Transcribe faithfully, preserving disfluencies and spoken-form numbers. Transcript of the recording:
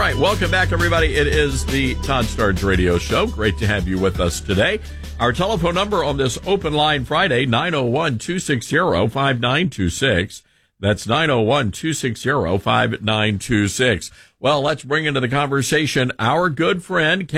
right, welcome back, everybody. It is the Todd Starnes Radio Show. Great to have you with us today. Our telephone number on this Open Line Friday, nine oh one, two six zero, five nine two six. That's nine oh one, two six zero, five nine two six. Well, let's bring into the conversation our good friend,